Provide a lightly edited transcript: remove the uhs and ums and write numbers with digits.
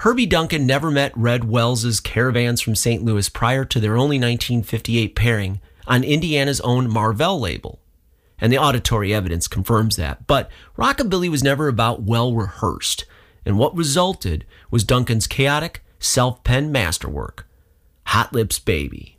Herbie Duncan never met Red Wells's Caravans from St. Louis prior to their only 1958 pairing on Indiana's own Marvell label. And the auditory evidence confirms that. But rockabilly was never about well-rehearsed, and what resulted was Duncan's chaotic, self-penned masterwork, Hot Lips Baby.